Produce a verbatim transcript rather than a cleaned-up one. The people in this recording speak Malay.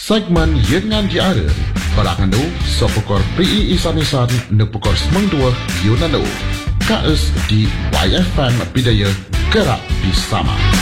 Segmen Yengan Diara Berakanu Sopokor P I I Samisan Nupukor Semang Dua Yunanu K S di Y F M Bidaya Gerak Bersama.